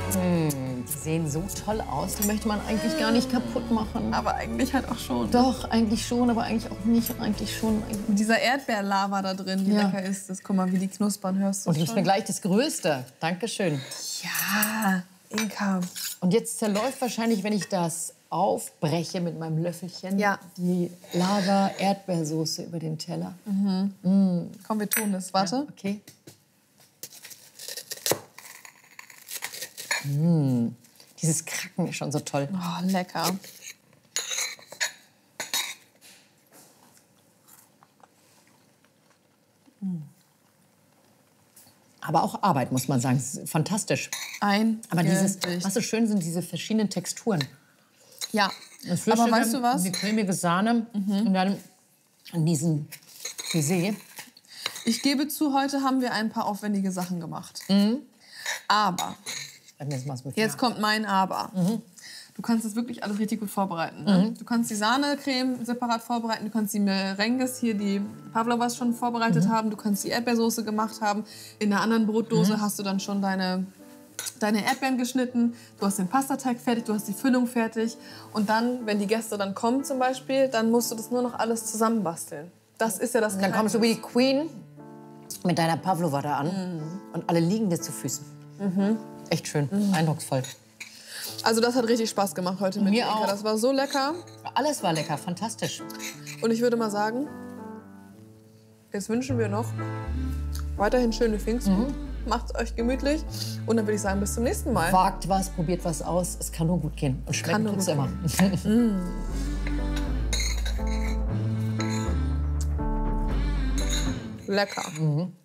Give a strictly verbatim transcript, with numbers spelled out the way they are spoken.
Mm, die sehen so toll aus. Die möchte man eigentlich gar nicht kaputt machen. Aber eigentlich halt auch schon. Doch, eigentlich schon, aber eigentlich auch nicht. Eigentlich schon. Und dieser Erdbeerlava da drin, die Ja. lecker ist, das, guck mal, wie die knuspern, hörst du Und du das gibst mir schon? gleich das Größte. Dankeschön. Ja, Inka. Und jetzt zerläuft wahrscheinlich, wenn ich das aufbreche mit meinem Löffelchen, Ja. die Lava-Erdbeersoße über den Teller. Komm, wir tun das. Warte. Okay. Mm, dieses Kracken ist schon so toll. Oh, lecker. Aber auch Arbeit, muss man sagen. Es ist fantastisch. Ein. Aber dieses, was so schön sind, diese verschiedenen Texturen. Ja. Das Flüssige, Aber weißt du was? Die cremige Sahne und dann diesen Baiser. Ich gebe zu, heute haben wir ein paar aufwendige Sachen gemacht. Aber, jetzt kommt mein Aber. Du kannst das wirklich alles richtig gut vorbereiten. Ne? Du kannst die Sahnecreme separat vorbereiten, du kannst die Merengues, hier die Pavlovas schon vorbereitet haben, du kannst die Erdbeersoße gemacht haben. In einer anderen Brotdose hast du dann schon deine, deine Erdbeeren geschnitten, du hast den Pastateig fertig, du hast die Füllung fertig. Und dann, wenn die Gäste dann kommen zum Beispiel, dann musst du das nur noch alles zusammenbasteln. Das ist ja das Dann kommst du wie die Queen mit deiner Pavlova da an und alle liegen dir zu Füßen. Echt schön, eindrucksvoll. Also das hat richtig Spaß gemacht heute mit Mir Inka. auch. Das war so lecker. Alles war lecker, fantastisch. Und ich würde mal sagen, jetzt wünschen wir noch weiterhin schöne Pfingsten. Macht's euch gemütlich. Und dann würde ich sagen, bis zum nächsten Mal. Wagt was, probiert was aus. Es kann nur gut gehen. Und schmecken nur tut's gut immer. Lecker. Mhm.